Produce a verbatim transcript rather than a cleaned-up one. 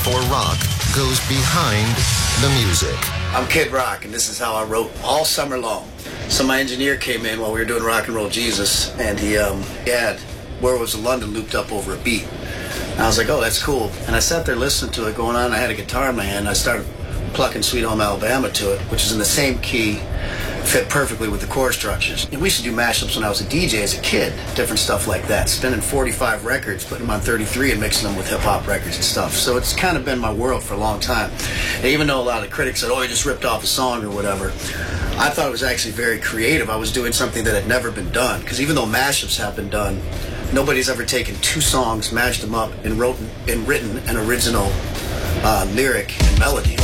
for rock goes behind the music. I'm Kid Rock, and this is how I wrote all summer long. So my engineer came in while we were doing Rock and Roll Jesus, and he, um, he had Where Was the London looped up over a beat. And I was like, oh, that's cool. And I sat there listening to it going on. I had a guitar in my hand. And I started plucking Sweet Home Alabama to it, which is in the same key, fit perfectly with the chord structures. And we used to do mashups when I was a D J as a kid, different stuff like that, spinning forty-five records, putting them on thirty-three and mixing them with hip-hop records and stuff. So it's kind of been my world for a long time. And even though a lot of critics said, oh, you just ripped off a song or whatever, I thought it was actually very creative. I was doing something that had never been done, because even though mashups have been done, nobody's ever taken two songs, mashed them up, and wrote and written an original uh, lyric and melody.